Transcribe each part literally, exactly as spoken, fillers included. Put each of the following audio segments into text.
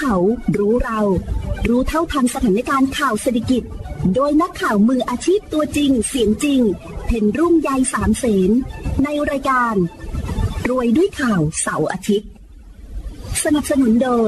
เขารู้เรารู้เท่าทันสถานการณ์ข่าวเศรษฐกิจโดยนักข่าวมืออาชีพตัวจริงเสียงจริงเพ็ญรุ่งใยสามเสนในรายการรวยด้วยข่าวเสาร์อาทิตย์สนับสนุนโดย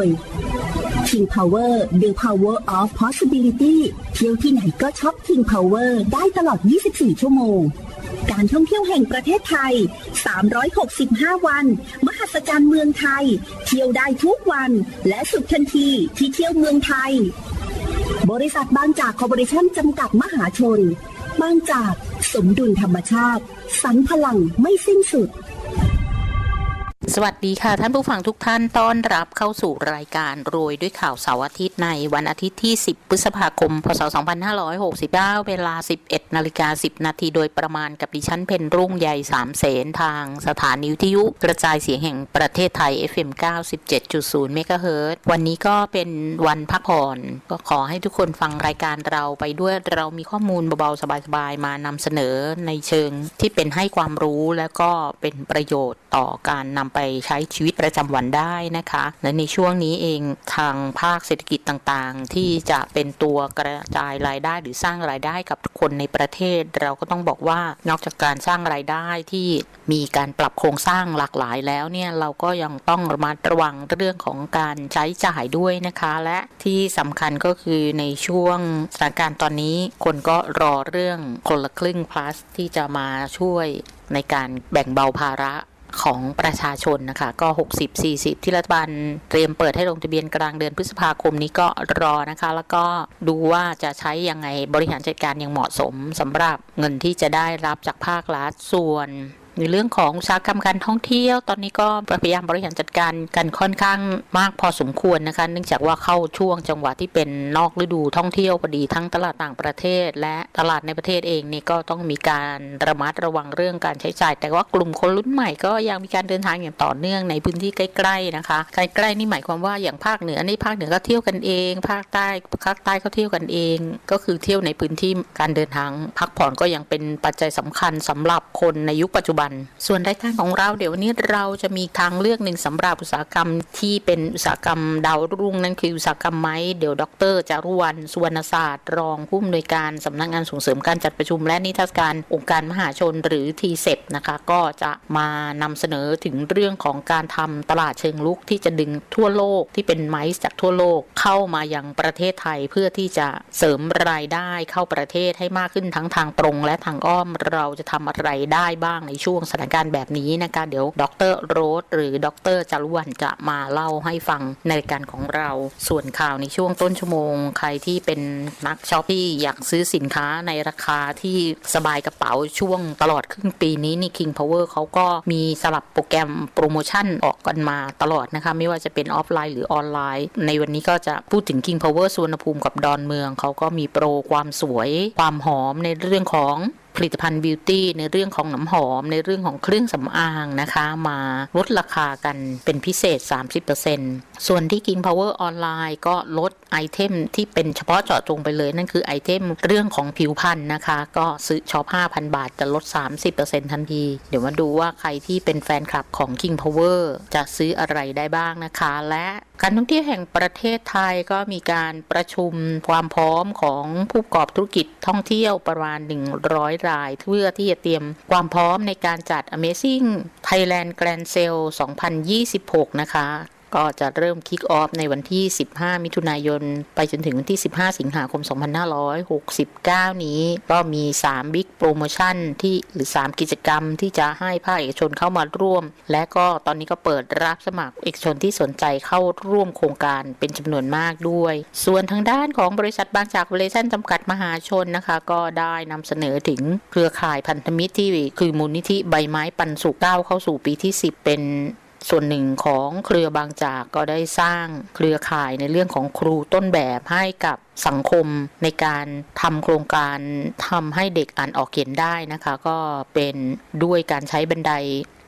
King Power The Power of Possibility เที่ยวที่ไหนก็ช็อป King Power ได้ตลอดยี่สิบสี่ชั่วโมงการท่องเที่ยวแห่งประเทศไทยสามร้อยหกสิบห้าวันมหัศจรรย์เมืองไทยเที่ยวได้ทุกวันและสุดทันทีที่เที่ยวเมืองไทยบริษัทบางจากคอร์ปอเรชั่นจำกัดมหาชนบางจากสมดุลธรรมชาติสรรพลังไม่สิ้นสุดสวัสดีค่ะท่านผู้ฟังทุกท่านต้อนรับเข้าสู่รายการรวยด้วยข่าวเสาร์อาทิตย์ในวันอาทิตย์ที่สิบพฤษภาคมพ.ศ. สองพันห้าร้อยหกสิบเก้าเวลา สิบเอ็ดนาฬิกาสิบนาทีโดยประมาณกับดิฉันเพ็ญรุ่งใยสามเสนทางสถานีวิทยุกระจายเสียงแห่งประเทศไทย เอฟ เอ็ม เก้าสิบเจ็ดจุดศูนย์ เมกะเฮิรตซ์วันนี้ก็เป็นวันพักผ่อนก็ขอให้ทุกคนฟังรายการเราไปด้วยเรามีข้อมูลเบาๆสบายๆมานำเสนอในเชิงที่เป็นให้ความรู้และก็เป็นประโยชน์ต่อการนำไปใช้ชีวิตประจำวันได้นะคะและในช่วงนี้เองทางภาคเศรษฐกิจต่างๆที่จะเป็นตัวกระจายรายได้หรือสร้างรายได้กับคนในประเทศเราก็ต้องบอกว่านอกจากการสร้างรายได้ที่มีการปรับโครงสร้างหลากหลายแล้วเนี่ยเราก็ยังต้องระมัดระวังเรื่องของการใช้จ่ายด้วยนะคะและที่สำคัญก็คือในช่วงสถานการณ์ตอนนี้คนก็รอเรื่องคนละครึ่ง plus ที่จะมาช่วยในการแบ่งเบาภาระของประชาชนนะคะก็หกสิบ สี่สิบที่รัฐบาลเตรียมเปิดให้ลงทะเบียนกลางเดือนพฤษภาคมนี้ก็รอนะคะแล้วก็ดูว่าจะใช้ยังไงบริหารจัดการอย่างเหมาะสมสำหรับเงินที่จะได้รับจากภาครัฐส่วนในเรื่องของอุตสาหกรรมการท่องเที่ยวตอนนี้ก็พยายามบริหารจัดการกันค่อนข้างมากพอสมควรนะคะเนื่องจากว่าเข้าช่วงจังหวะที่เป็นนอกฤดูท่องเที่ยวพอดีทั้งตลาดต่างประเทศและตลาดในประเทศเองนี่ก็ต้องมีการระมัดระวังเรื่องการใช้จ่ายแต่ว่ากลุ่มคนรุ่นใหม่ก็ยังมีการเดินทางอย่างต่อเนื่องในพื้นที่ใกล้ๆนะคะใกล้ๆนี่หมายความว่าอย่างภาคเหนือนี่ภาคเหนือก็เที่ยวกันเองภาคใต้ภาคใต้ก็เที่ยวกันเองก็คือเที่ยวในพื้นที่การเดินทางพักผ่อนก็ยังเป็นปัจจัยสำคัญสำหรับคนในยุคปัจจุบันส่วนรายการของเราเดี๋ยววันนี้เราจะมีทางเลือกหนึ่งสำหรับอุตสาหกรรมที่เป็นอุตสาหกรรมดาวรุ่งนั่นคืออุตสาหกรรมไม้เดี๋ยวดร.จารุวรรณ สุวรรณศาสตร์รองผู้อำนวยการสำนักงานส่งเสริมการจัดประชุมและนิทรรศการองค์การมหาชนหรือ ที เซป นะคะก็จะมานำเสนอถึงเรื่องของการทำตลาดเชิงลุกที่จะดึงทั่วโลกที่เป็นไม้จากทั่วโลกเข้ามายังประเทศไทยเพื่อที่จะเสริมรายได้เข้าประเทศให้มากขึ้นทั้งทางตรงและทางอ้อมเราจะทำอะไรได้บ้างในช่วงสถานการณ์แบบนี้นะคะเดี๋ยวดร.โรสหรือดร.จารุวรรณจะมาเล่าให้ฟังในรายการของเราส่วนข่าวในช่วงต้นชั่วโมงใครที่เป็นนักช็อปที่อยากซื้อสินค้าในราคาที่สบายกระเป๋าช่วงตลอดครึ่งปีนี้นี่ King Power เขาก็มีสลับโปรแกรมโปรโมชั่นออกกันมาตลอดนะคะไม่ว่าจะเป็นออฟไลน์หรือออนไลน์ในวันนี้ก็จะพูดถึง King Power สุวรรณภูมิกับดอนเมืองเขาก็มีโปรความสวยความหอมในเรื่องของผลิตภัณฑ์บิวตี้ในเรื่องของน้ำหอมในเรื่องของเครื่องสำอางนะคะมาลดราคากันเป็นพิเศษ สามสิบเปอร์เซ็นต์ ส่วนที่ King Power ออนไลน์ก็ลดไอเทมที่เป็นเฉพาะเจาะจงไปเลยนั่นคือไอเทมเรื่องของผิวพรรณนะคะก็ซื้อช็อป ห้าพัน บาทจะลด สามสิบเปอร์เซ็นต์ ทันทีเดี๋ยวมาดูว่าใครที่เป็นแฟนคลับของ King Power จะซื้ออะไรได้บ้างนะคะและการท่องเที่ยวแห่งประเทศไทยก็มีการประชุมความพร้อมของผู้ประกอบธุรกิจท่องเที่ยวประมาณหนึ่งร้อยรายเพื่อที่จะเตรียมความพร้อมในการจัด Amazing Thailand Grand Sale สองพันยี่สิบหกนะคะก็จะเริ่มคิกออฟในวันที่สิบห้ามิถุนายนไปจนถึงวันที่สิบห้าสิงหาคมสองพันห้าร้อยหกสิบเก้านี้ก็มีสามบิ๊กโปรโมชั่นที่หรือสามกิจกรรมที่จะให้ภาคเอกชนเข้ามาร่วมและก็ตอนนี้ก็เปิดรับสมัครเอกชนที่สนใจเข้าร่วมโครงการเป็นจำนวนมากด้วยส่วนทางด้านของบริษัทบางจากเวลชั่นจำกัดมหาชนนะคะก็ได้นำเสนอถึงเครือข่ายพันธมิตรที่คือมูลนิธิใบไม้ปันสุขก้าวเข้าสู่ปีที่สิบเป็นส่วนหนึ่งของเครือบางจากก็ได้สร้างเครือข่ายในเรื่องของครูต้นแบบให้กับสังคมในการทำโครงการทำให้เด็กอ่านออกเขียนได้นะคะก็เป็นด้วยการใช้บันได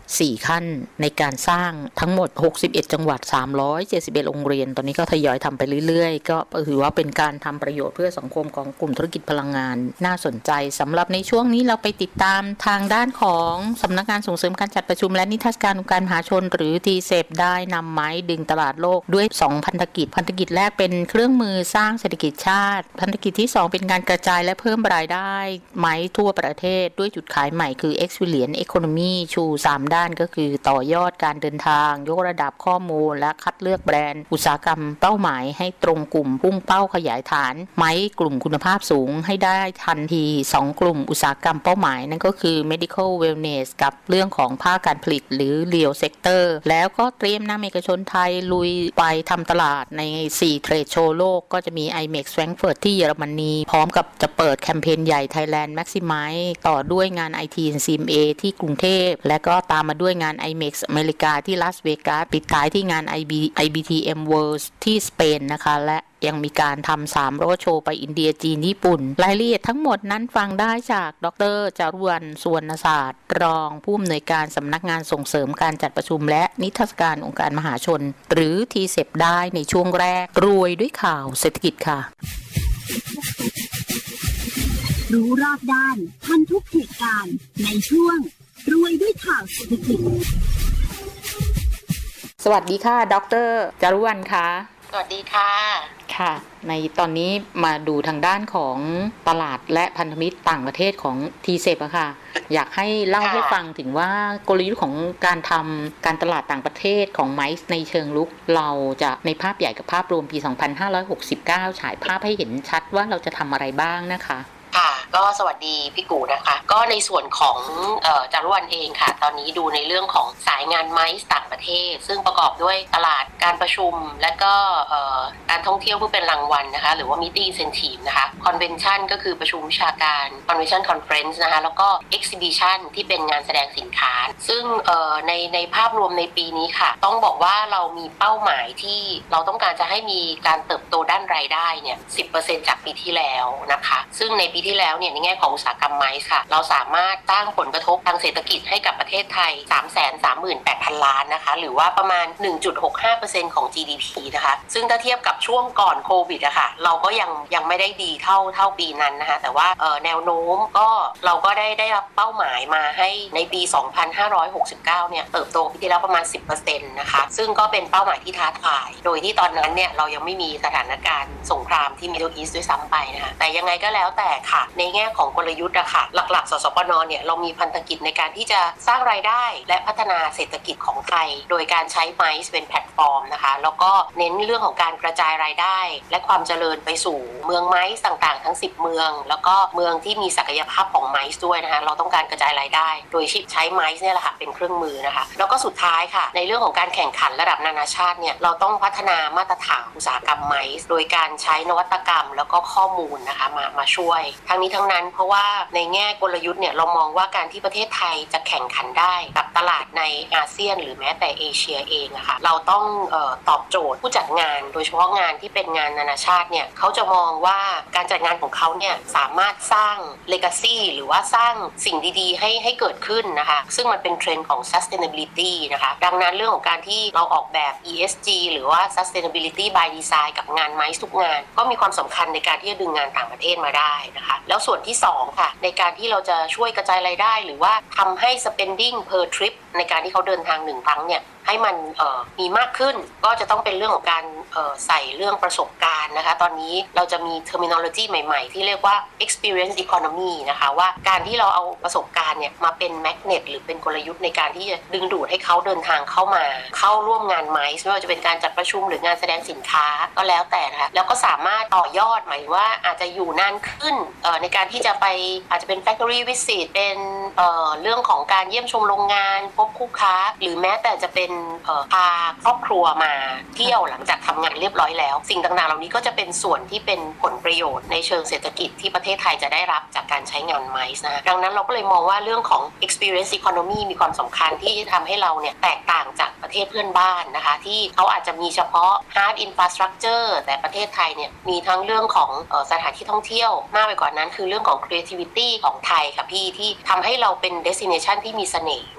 สี่ขั้นในการสร้างทั้งหมดหกสิบเอ็ดจังหวัดสามร้อยเจ็ดสิบเอ็ดโรงเรียนตอนนี้ก็ทยอยทำไปเรื่อยๆก็ถือว่าเป็นการทำประโยชน์เพื่อสังคมของกลุ่มธุรกิจพลังงานน่าสนใจสำหรับในช่วงนี้เราไปติดตามทางด้านของสำนักงานส่งเสริมการจัดประชุมและนิทรรศการองค์การมหาชนหรือ ที เซ อี พี ได้นำไม้ดึงตลาดโลกด้วยสองพันธกิจพันธกิจแรกเป็นเครื่องมือสร้างเศรษฐกิจชาติพันธกิจที่สองเป็นการกระจายและเพิ่มรายได้ไม้ทั่วประเทศด้วยจุดขายใหม่คือ Experience Economy ชูสามด้านก็คือต่อยอดการเดินทางยกระดับข้อมูลและคัดเลือกแบรนด์อุตสาหกรรมเป้าหมายให้ตรงกลุ่มพุ่งเป้าขยายฐานไม้กลุ่มคุณภาพสูงให้ได้ทันทีสองกลุ่มอุตสาหกรรมเป้าหมายนั่นก็คือ Medical Wellness กับเรื่องของภาคการผลิตหรือ Real Sector แล้วก็เตรียมนำเอกชนไทยลุยไปทำตลาดในสี่เทรดโชว์โลกก็จะมี ไอ เม็กซ์ Frankfurt ที่เยอรมนีพร้อมกับจะเปิดแคมเปญใหญ่ Thailand Maximize ต่อด้วยงาน ไอ ที ซี เอ็ม เอ ที่กรุงเทพและก็ตามมาด้วยงาน ไอ เม็กซ์ อเมริกาที่ลาสเวกัสปิดท้ายที่งาน ไอ บี ไอ บี ที เอ็ม World ที่สเปนนะคะและยังมีการทำสามโรดโชว์ไปอินเดียจีนญี่ปุ่นรายละเอียดทั้งหมดนั้นฟังได้จากดร.จารุวรรณ สุวรรณศาสตร์รองผู้อำนวยการสำนักงานส่งเสริมการจัดประชุมและนิทรรศการองค์การมหาชนหรือ ที เซ อี พี ได้ในช่วงแรกรวยด้วยข่าวเศรษฐกิจค่ะรู้รอบด้านทันทุกเหตุการณ์ในช่วงรวยด้วยข่าวเศรษฐกิจสวัสดีค่ะดร.จารุวรรณค่ะสวัสดีค่ะค่ะในตอนนี้มาดูทางด้านของตลาดและพันธมิตรต่างประเทศของ ที เซ อี พี อะค่ะอยากให้เล่าให้ฟังถึงว่ากลยุทธ์ของการทำการตลาดต่างประเทศของไมซ์ในเชิงลุกเราจะในภาพใหญ่กับภาพรวมปีสองพันห้าร้อยหกสิบเก้าฉายภาพให้เห็นชัดว่าเราจะทำอะไรบ้างนะคะค่ะก็สวัสดีพี่กูนะคะก็ในส่วนของเอ่อจารุวรรณเองค่ะตอนนี้ดูในเรื่องของสายงานไมซ์ต่างประเทศซึ่งประกอบด้วยตลาดการประชุมและก็เอ่อการท่องเที่ยวเพื่อเป็นรางวัลนะคะหรือว่า Meeting Incentive นะคะ Convention ก็คือประชุมวิชาการ Convention Conference นะคะแล้วก็ Exhibition ที่เป็นงานแสดงสินค้าซึ่งเอ่อในในภาพรวมในปีนี้ค่ะต้องบอกว่าเรามีเป้าหมายที่เราต้องการจะให้มีการเติบโตด้านรายได้เนี่ย สิบเปอร์เซ็นต์ จากปีที่แล้วนะคะซึ่งในปีที่แล้วเนี่ยในแง่ของอุตสาหกรรมไมซ์ค่ะเราสามารถสร้างผลกระทบทางเศรษฐกิจให้กับประเทศไทย สามแสนสามหมื่นแปดพัน ล้านนะคะหรือว่าประมาณ หนึ่งจุดหกห้าเปอร์เซ็นต์ ของ จี ดี พี นะคะซึ่งถ้าเทียบกับช่วงก่อนโควิดอะค่ะเราก็ยังยังไม่ได้ดีเท่าเท่าปีนั้นนะคะแต่ว่าเอ่อแนวโน้มก็เราก็ได้ได้รับเป้าหมายมาให้ในปีสองพันห้าร้อยหกสิบเก้าเนี่ยเติบโตปีที่แล้วประมาณ สิบเปอร์เซ็นต์ นะคะซึ่งก็เป็นเป้าหมายที่ท้าทายโดยที่ตอนนั้นเนี่ยเรายังไม่มีสถานการณ์สงครามที่ Middle East ด้วยซ้ำไปนะคะแต่ยังไงก็แล้วแต่ค่ะในแง่ของกลยุทธ์อะค่ะหลักๆสสปนเนี่ยเรามีพันธกิจในการที่จะสร้างรายได้และพัฒนาเศรษฐกิจของไทยโดยการใช้ไมซ์เป็นแพลตฟอร์มนะคะแล้วก็เน้นเรื่องของการกระจายรายได้และความเจริญไปสู่เมืองไมซ์ต่างๆทั้งสิบเมืองแล้วก็เมืองที่มีศักยภาพของไมซ์ด้วยนะคะเราต้องการกระจายรายได้โดยใช้ไมซ์เนี่ยแหละค่ะเป็นเครื่องมือนะคะแล้วก็สุดท้ายค่ะในเรื่องของการแข่งขันระดับนานาชาติเนี่ยเราต้องพัฒนามาตรฐานอุตสาหกรรมไมซ์โดยการใช้นวัตกรรมแล้วก็ข้อมูลนะคะมามาช่วยทั้งนี้ทั้งนั้นเพราะว่าในแง่กลยุทธ์เนี่ยเรามองว่าการที่ประเทศไทยจะแข่งขันได้กับตลาดในอาเซียนหรือแม้แต่เอเชียเองอะค่ะเราต้องเอ่อตอบโจทย์ผู้จัดงานโดยเฉพาะงานที่เป็นงานนานาชาติเนี่ยเขาจะมองว่าการจัดงานของเขาเนี่ยสามารถสร้าง legacy หรือว่าสร้างสิ่งดีๆให้ให้เกิดขึ้นนะคะซึ่งมันเป็นเทรนด์ของ sustainability นะคะดังนั้นเรื่องของการที่เราออกแบบ อี เอส จี หรือว่า sustainability by design กับงานไมซ์ทุกงานก็มีความสำคัญในการที่จะดึงงานต่างประเทศมาได้นะคะแล้วส่วนที่สองค่ะในการที่เราจะช่วยกระจายรายได้หรือว่าทำให้ spending per trip ในการที่เขาเดินทางหนึ่งครั้งเนี่ยให้มันมีมากขึ้นก็จะต้องเป็นเรื่องของการใส่เรื่องประสบการณ์นะคะตอนนี้เราจะมี terminology ใหม่ๆที่เรียกว่า experience economy นะคะว่าการที่เราเอาประสบการณ์เนี่ยมาเป็น magnet หรือเป็นกลยุทธ์ในการที่จะดึงดูดให้เขาเดินทางเข้ามาเข้าร่วมงานไมซ์ไม่ว่าจะเป็นการจัดประชุมหรืองานแสดงสินค้าก็แล้วแต่นะคะแล้วก็สามารถต่อยอดหมายว่าอาจจะอยู่นานขึ้นในการที่จะไปอาจจะเป็น factory visit เป็นเอ่อเรื่องของการเยี่ยมชมโรงงานพบคู่ค้าหรือแม้แต่จะเป็นพาครอบครัวมาเที่ยวหลังจากทำงานเรียบร้อยแล้วสิ่งต่างๆเหล่านี้ก็จะเป็นส่วนที่เป็นผลประโยชน์ในเชิงเศรษฐกิจที่ประเทศไทยจะได้รับจากการใช้งานไมซ์นะดังนั้นเราก็เลยมองว่าเรื่องของ experience economy มีความสำคัญที่จะทำให้เราเนี่ยแตกต่างจากประเทศเพื่อนบ้านนะคะที่เขาอาจจะมีเฉพาะ hard infrastructure แต่ประเทศไทยเนี่ยมีทั้งเรื่องของสถานที่ท่องเที่ยวมากไปกว่านั้นคือเรื่องของ creativity ของไทยค่ะพี่ที่ทำให้เราเป็น destination ที่มีเสน่ห์นะคะ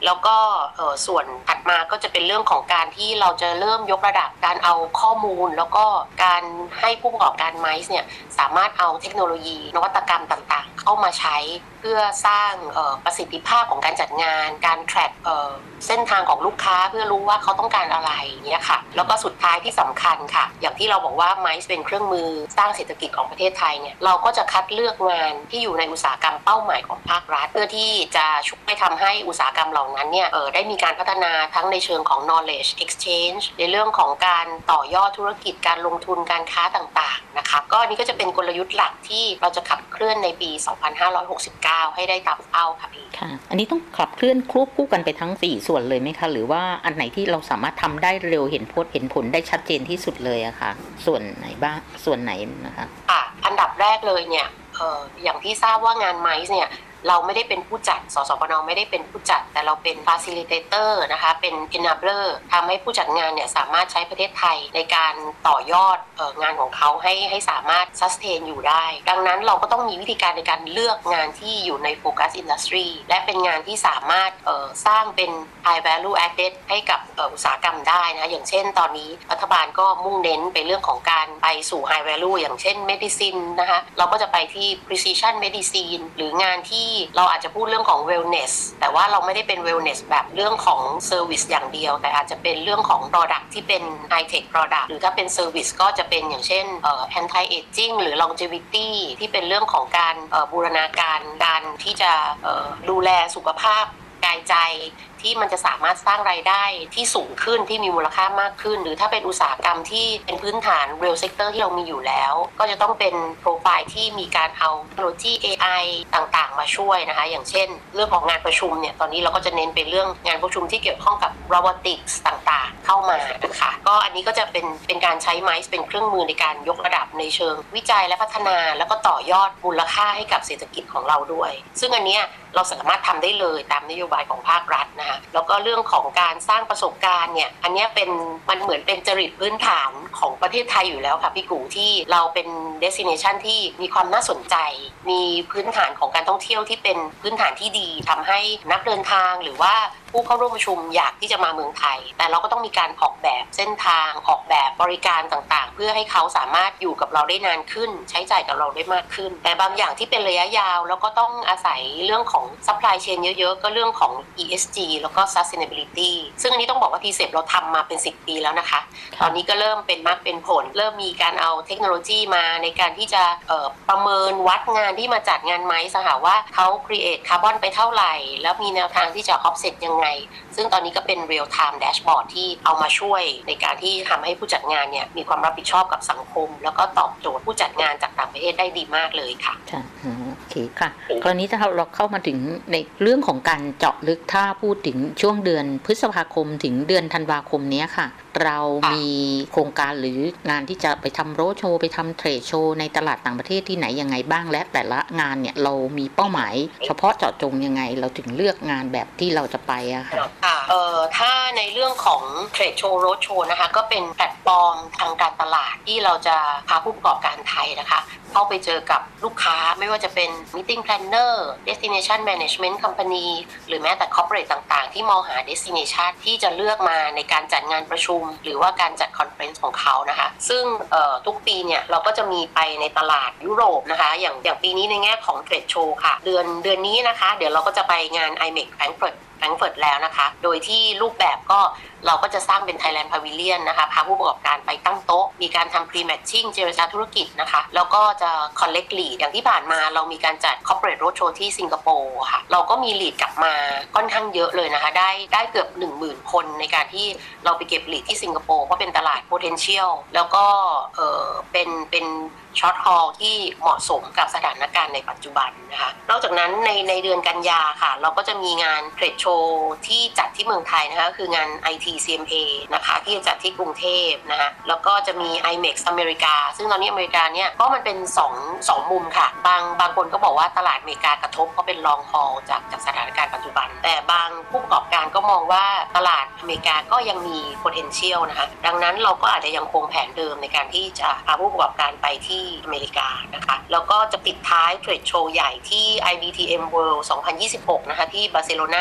แล้วก็ส่วนถัดมาก็จะเป็นเรื่องของการที่เราจะเริ่มยกระดับการเอาข้อมูลแล้วก็การให้ผู้ประกอบการไมซ์เนี่ยสามารถเอาเทคโนโลยีนวัตกรรมต่างๆเข้ามาใช้เพื่อสร้างประสิทธิภาพของการจัดงานการแทร็กเส้นทางของลูกค้าเพื่อรู้ว่าเขาต้องการอะไรเนี่ยค่ะแล้วก็สุดท้ายที่สำคัญค่ะอย่างที่เราบอกว่าไมซ์เป็นเครื่องมือสร้างเศรษฐกิจของประเทศไทยเนี่ยเราก็จะคัดเลือกงานที่อยู่ในอุตสาหกรรมเป้าหมายของภาครัฐเพื่อที่จะช่วยทำให้อุตสาหกรรมเหล่านั้นเนี่ยได้มีการพัฒนาทั้งในเชิงของ knowledge exchange ในเรื่องของการต่อยอดธุรกิจการลงทุนการค้าต่างๆนะคะก็นี่ก็จะเป็นกลยุทธ์หลักที่เราจะขับเคลื่อนในปีสองพันห้าร้อยหกสิบเก้าให้ได้ตามเป้าค่ะพี่ค่ะอันนี้ต้องขับเคลื่อนควบคู่กันไปทั้งสี่ส่วนเลยไหมคะหรือว่าอันไหนที่เราสามารถทำได้เร็วเห็นผลเห็นผลได้ชัดเจนที่สุดเลยอะค่ะส่วนไหนบ้างส่วนไหนนะคะค่ะอันดับแรกเลยเนี่ยเอ่ออย่างที่ทราบว่างานไมซ์เนี่ยเราไม่ได้เป็นผู้จัดสสปน.ไม่ได้เป็นผู้จัดแต่เราเป็น facilitator นะคะเป็น enabler ทำให้ผู้จัดงานเนี่ยสามารถใช้ประเทศไทยในการต่อยอดเอ่องานของเขาให้ให้สามารถ sustain อยู่ได้ดังนั้นเราก็ต้องมีวิธีการในการเลือกงานที่อยู่ใน focus industry และเป็นงานที่สามารถเอ่อสร้างเป็น high value added ให้กับเอ่ออุตสาหกรรมได้นะอย่างเช่นตอนนี้รัฐบาลก็มุ่งเน้นไปเรื่องของการไปสู่ high value อย่างเช่น medicine นะคะเราก็จะไปที่ precision medicine หรืองานที่เราอาจจะพูดเรื่องของ wellness แต่ว่าเราไม่ได้เป็น wellness แบบเรื่องของ service อย่างเดียวแต่อาจจะเป็นเรื่องของ product ที่เป็น high tech product หรือถ้าเป็น service ก็จะเป็นอย่างเช่นเอ่อ anti aging หรือ longevity ที่เป็นเรื่องของการเอ่อบูรณาการการที่จะเอ่อดูแลสุขภาพกายใจที่มันจะสามารถสร้างรายได้ที่สูงขึ้นที่มีมูลค่ามากขึ้นหรือถ้าเป็นอุตสาหกรรมที่เป็นพื้นฐาน real sector ที่เรามีอยู่แล้วก็จะต้องเป็นโปรไฟล์ที่มีการเอาเทคโนโลยี เอ ไอ ต่างๆมาช่วยนะคะอย่างเช่นเรื่องของงานประชุมเนี่ยตอนนี้เราก็จะเน้นเป็นเรื่องงานประชุมที่เกี่ยวข้องกับ robotics ต่างๆเข้ามานะคะก็อันนี้ก็จะเป็นเป็นการใช้ไมซ์เป็นเครื่องมือในการยกระดับในเชิงวิจัยและพัฒนาแล้วก็ต่อยอดมูลค่าให้กับเศรษฐกิจของเราด้วยซึ่งอันเนี้ยเราสามารถทำได้เลยตามนโยบายของภาครัฐนะคะแล้วก็เรื่องของการสร้างประสบการณ์เนี่ยอันนี้เป็นมันเหมือนเป็นจริตพื้นฐานของประเทศไทยอยู่แล้วค่ะพี่กูที่เราเป็น destination ที่มีความน่าสนใจมีพื้นฐานของการท่องเที่ยวที่เป็นพื้นฐานที่ดีทำให้นักเดินทางหรือว่าผู้เข้าร่วมประชุมอยากที่จะมาเมืองไทยแต่เราก็ต้องมีการออกแบบเส้นทางออกแบบบริการต่างๆเพื่อให้เขาสามารถอยู่กับเราได้นานขึ้นใช้จ่ายกับเราได้มากขึ้นแต่บางอย่างที่เป็นระยะยาวแล้วก็ต้องอาศัยเรื่องของ supply chain เยอะๆก็เรื่องของ อี เอส จี แล้วก็ sustainability ซึ่งอันนี้ต้องบอกว่า ที เซ อี พี เราทำมาเป็นสิบปีแล้วนะคะตอนนี้ก็เริ่มเป็นมากเป็นผลเริ่มมีการเอาเทคโนโลยีมาในการที่จะเอ่อประเมินวัดงานที่มาจัดงานไมซ์หาว่าเขา create carbon ไปเท่าไหร่แล้วมีแนวทางที่จะ offset ยังไงซึ่งตอนนี้ก็เป็น real time dashboard ที่เอามาช่วยในการที่ทำให้ผู้จัดงานเนี่ยมีความรับผิดชอบกับสังคมแล้วก็ตอบโจทย์ผู้จัดงานจากต่างประเทศได้ดีมากเลยค่ะค่ะโอเคค่ะตอนนี้ถ้าเราเข้ามาถึงในเรื่องของการเจาะลึกถ้าพูดถึงช่วงเดือนพฤษภาคมถึงเดือนธันวาคมนี้ค่ะเรามีโครงการหรืองานที่จะไปทำโรดโชว์ไปทำเทรดโชว์ในตลาดต่างประเทศที่ไหนยังไงบ้างและแต่ละงานเนี่ยเรามีเป้าหมายเฉพาะเจาะจงยังไงเราถึงเลือกงานแบบที่เราจะไปอะค่ะเอ่อถ้าในเรื่องของเทรดโชว์โรดโชว์นะคะก็เป็นแพลตฟอร์มทางการตลาดที่เราจะพาผู้ประกอบการไทยนะคะเข้าไปเจอกับลูกค้าไม่ว่าจะเป็น meeting planner destination management company หรือแม้แต่ corporate ต่างๆที่มองหา destination ที่จะเลือกมาในการจัดงานประชุมหรือว่าการจัด conference ของเขานะคะซึ่งทุกปีเนี่ยเราก็จะมีไปในตลาดยุโรปนะคะอย่างอย่างปีนี้ในแง่ของเทรดโชว์ค่ะเดือนเดือนนี้นะคะเดี๋ยวเราก็จะไปงาน ไอ เมค Frankfurt Frankfurt แล้วนะคะโดยที่รูปแบบก็เราก็จะสร้างเป็น Thailand Pavilion นะคะพาผู้ประกอบการไปตั้งโต๊ะมีการทำ pre-matching เจรจาธุรกิจนะคะแล้วก็จะ collect lead อย่างที่ผ่านมาเรามีการจัด corporate roadshow ที่สิงคโปร์ค่ะเราก็มี lead กลับมาค่อนข้างเยอะเลยนะคะได้ได้เกือบ หนึ่งหมื่น คนในการที่เราไปเก็บ lead ที่สิงคโปร์เพราะเป็นตลาด potential แล้วก็เออเป็นเป็นช็อตฮอลที่เหมาะสมกับสถานการณ์ในปัจจุบันนะคะนอกจากนั้นในในเดือนกันยาค่ะเราก็จะมีงานเทรดโชว์ที่จัดที่เมืองไทยนะคะคืองาน ไอ ที ซี เอ็ม เอ นะคะที่จะจัดที่กรุงเทพนะคะแล้วก็จะมี ไอ เมค อเมริกาซึ่งตอนนี้อเมริกาเนี่ยก็มันเป็นสอง สองมุมค่ะบางบางคนก็บอกว่าตลาดอเมริกากระทบเพราะเป็นลองฮอลจากจากสถานการณ์ปัจจุบันแต่บางผู้ประกอบการก็มองว่าตลาดอเมริกาก็ยังมี potential นะคะดังนั้นเราก็อาจจะยังคงแผนเดิมในการที่จะพาผู้ประกอบการไปที่อเมริกานะคะแล้วก็จะปิดท้ายเทรดโชว์ใหญ่ที่ ไอ บี ที เอ็ม World สองพันยี่สิบหกนะคะที่บาร์เซโลนาสเป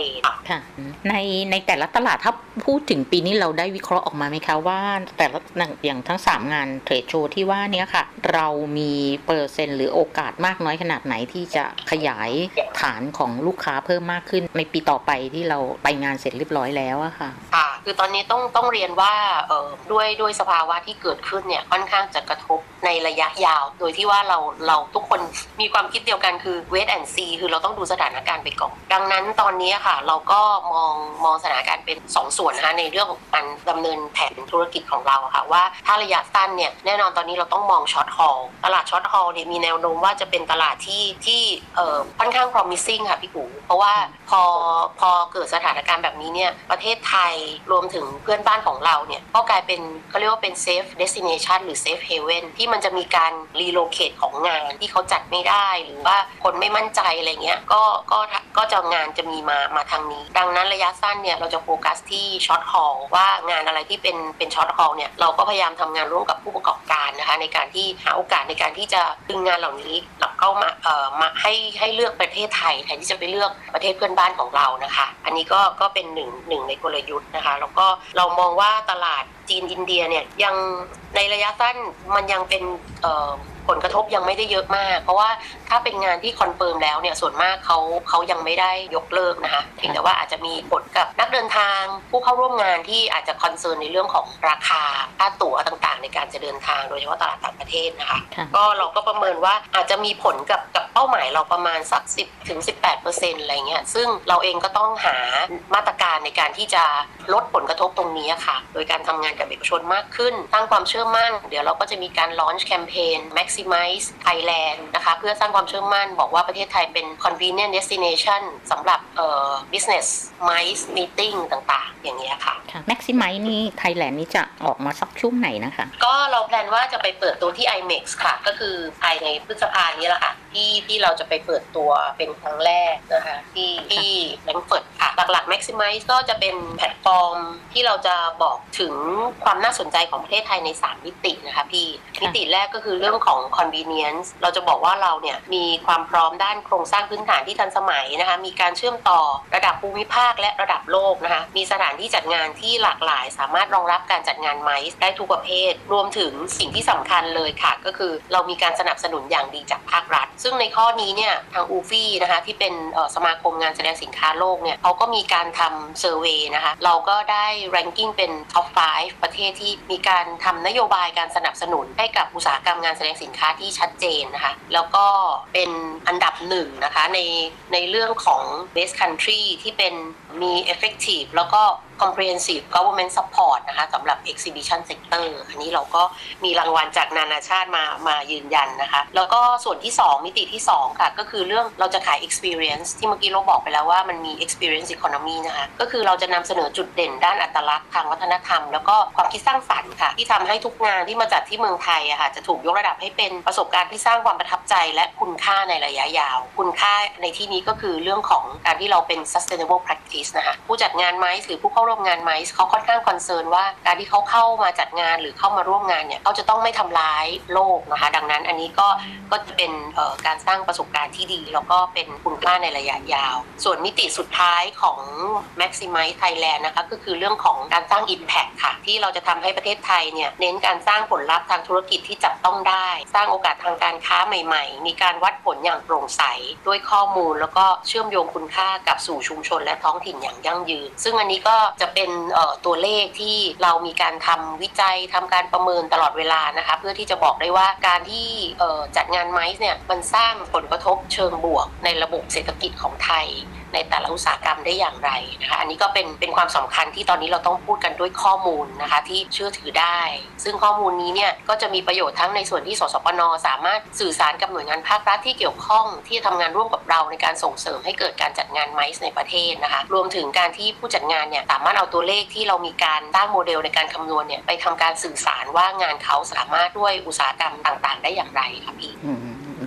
นค่ะในในแต่ละตลาดถ้าพูดถึงปีนี้เราได้วิเคราะห์ออกมาไหมคะว่าแต่ละอย่างทั้งสามงานเทรดโชว์ที่ว่านี้ค่ะเรามีเปอร์เซ็นต์หรือโอกาสมากน้อยขนาดไหนที่จะขยายฐานของลูกค้าเพิ่มมากขึ้นในปีต่อไปที่เราไปงานเสร็จเรียบร้อยแล้วอะค่ะค่ะคือตอนนี้ต้องต้องเรียนว่าเอ่อด้วยด้วยสภาวะที่เกิดขึ้นเนี่ยค่อนข้างจะกระทบในระยะยาวโดยที่ว่าเราเราทุกคนมีความคิดเดียวกันคือ wait and see คือเราต้องดูสถานการณ์ไปก่อนดังนั้นตอนนี้ค่ะเราก็มองมองสถานการณ์เป็นสองส่วนนะคะในเรื่องของการดำเนินแผนธุรกิจของเราค่ะว่าถ้าระยะสั้นเนี่ยแน่นอนตอนนี้เราต้องมองช็อตฮอลตลาดช็อตฮอลเนี่ยมีแนวโน้มว่าจะเป็นตลาดที่ที่เอ่อค่อนข้าง promising ค่ะพี่กูเพราะว่าพอพอเกิดสถานการณ์แบบนี้เนี่ยประเทศไทยรวมถึงเพื่อนบ้านของเราเนี่ยก็กลายเป็นเขาเรียกว่าเป็น safe destination หรือ safe haven ที่มันจะมีการ relocate ของงานที่เขาจัดไม่ได้หรือว่าคนไม่มั่นใจอะไรเงี้ยก็ก็ก็จะงานจะมีมามาทางนี้ดังนั้นระยะสั้นเนี่ยเราจะโฟกัสที่ช็อตฮอลว่างานอะไรที่เป็นเป็นช็อตฮอลเนี่ยเราก็พยายามทำงานร่วมกับผู้ประกอบการนะคะในการที่หาโอกาสในการที่จะดึงงานเหล่านี้หลับเข้ามาเอ่อมาให้ให้เลือกประเทศไทยแทนที่จะไปเลือกประเทศเพื่อนบ้านของเรานะคะอันนี้ก็ก็เป็นหนึ่งหนึ่งในกลยุทธ์นะคะแล้วก็เรามองว่าตลาดจีนอินเดียเนี่ยยังในระยะสั้นมันยังเป็นเอ่อผลกระทบยังไม่ได้เยอะมากเพราะว่าถ้าเป็นงานที่คอนเฟิร์มแล้วเนี่ยส่วนมากเขาเขายังไม่ได้ยกเลิกนะคะเพียงแต่ว่าอาจจะมีผลกับนักเดินทางผู้เข้าร่วมงานที่อาจจะคอนเซิร์นในเรื่องของราคาค่าตั๋วต่างๆในการจะเดินทางโดยเฉพาะตลาดต่างประเทศนะคะก็เราก็ประเมินว่าอาจจะมีผลกับกับเป้าหมายเราประมาณสัก สิบถึงสิบแปดเปอร์เซ็นต์ อะไรเงี้ยซึ่งเราเองก็ต้องหามาตรการในการที่จะลดผลกระทบตรงนี้ค่ะโดยการทำงานกับเอกชนมากขึ้นสร้างความเชื่อมั่นเดี๋ยวเราก็จะมีการ launch campaign maximize Thailand นะคะเพื่อสร้างความเชื่อมั่นบอกว่าประเทศไทยเป็น convenient destination สำหรับเอ่อ business mice meeting ต่างๆอย่างเงี้ยค่ะ maximize นี่ Thailand นี่จะออกมาสักช่วงไหนนะคะก็เราแพลนว่าจะไปเปิดตัวที่ ไอ เม็กซ์ ค่ะก็คือภายในพฤษภาคมนี้แหละค่ะที่ที่เราจะไปเปิดตัวเป็นครั้งแรกนะคะที่ที่แฟรงก์เฟิร์ตค่ะหลักๆ maximize ก็จะเป็นแพลตฟอร์มที่เราจะบอกถึงความน่าสนใจของประเทศไทยในสามมิตินะคะพี่มิติแรกก็คือเรื่องของ convenience เราจะบอกว่าเราเนี่ยมีความพร้อมด้านโครงสร้างพื้นฐานที่ทันสมัยนะคะมีการเชื่อมต่อระดับภูมิภาคและระดับโลกนะคะมีสถานที่จัดงานที่หลากหลายสามารถรองรับการจัดงานไมซ์ได้ทุกประเภทรวมถึงสิ่งที่สำคัญเลยค่ะก็คือเรามีการสนับสนุนอย่างดีจากภาครัฐซึ่งในข้อนี้เนี่ยทาง อู เอฟ ไอ นะคะที่เป็นสมาคมงานแสดงสินค้าโลกเนี่ยเขาก็มีการทำเซอร์เวย์นะคะเราก็ได้ ranking เป็น ท็อป ไฟว์ ประเทศที่มีการทำนโยบายการสนับสนุนให้กับอุตสาหกรรมงานแสดงสินค้าที่ชัดเจนนะคะแล้วก็เป็นอันดับหนึ่งนะคะในในเรื่องของ best country ที่เป็นมี effective แล้วก็ comprehensive government support นะคะสำหรับ exhibition sector อันนี้เราก็มีรางวัลจากนานาชาติมามายืนยันนะคะแล้วก็ส่วนที่สองมิติที่สองค่ะก็คือเรื่องเราจะขาย experience ที่เมื่อกี้เราบอกไปแล้วว่ามันมี experience economy นะคะก็คือเราจะนำเสนอจุดเด่นด้านอัตลักษณ์ทางวัฒนธรรมแล้วก็ความคิดสร้างสรรค์ค่ะที่ทำให้ทุกงานที่มาจัดที่เมืองไทยอะค่ะจะถูกยกระดับให้เป็นประสบการณ์ที่สร้างความประทับใจและคุณค่าในระยะยาวคุณค่าในที่นี้ก็คือเรื่องของการที่เราเป็น sustainable practice นะคะผู้จัดงานไมซ์หรือผู้เข้าร่วมงานไมซ์เขาค่อนข้างคอนเซิร์นว่าการที่เขาเข้ามาจัดงานหรือเข้ามาร่วมงานเนี่ยเขาจะต้องไม่ทำร้ายโลกนะคะดังนั้นอันนี้ก็ก็จะเป็นการสร้างประสบการณ์ที่ดีแล้วก็เป็นคุณค่าในระยะยาวส่วนมิติสุดท้ายของ maximize Thailand นะคะก็คือเรื่องของการสร้าง impact ค่ะที่เราจะทำให้ประเทศไทยเนี่ยเน้นการสร้างผลลัพธ์ทางธุรกิจที่จับต้องได้สร้างโอกาสทางการค้าใหม่ๆมีการวัดผลอย่างโปร่งใสด้วยข้อมูลแล้วก็เชื่อมโยงคุณค่ากับสู่ชุมชนและท้องถิ่นอย่างยั่งยืนซึ่งอันนี้ก็จะเป็นตัวเลขที่เรามีการทำวิจัยทำการประเมินตลอดเวลานะคะเพื่อที่จะบอกได้ว่าการที่จัดงานไมซ์เนี่ยมันสร้างผลกระทบเชิงบวกในระบบเศรษฐกิจของไทยในแต่ละอุตสาหกรรมได้อย่างไรนะคะอันนี้ก็เป็นเป็นความสำคัญที่ตอนนี้เราต้องพูดกันด้วยข้อมูลนะคะที่เชื่อถือได้ซึ่งข้อมูลนี้เนี่ยก็จะมีประโยชน์ทั้งในส่วนที่สสปน.สามารถสื่อสารกับหน่วยงานภาครัฐที่เกี่ยวข้องที่จะทำงานร่วมกับเราในการส่งเสริมให้เกิดการจัดงานไมซ์ในประเทศนะคะรวมถึงการที่ผู้จัดงานเนี่ยสามารถเอาตัวเลขที่เรามีการสร้างโมเดลในการคำนวณเนี่ยไปทำการสื่อสารว่างานเขาสามารถด้วยอุตสาหกรรมต่างๆได้อย่างไรค่ะพี่ก็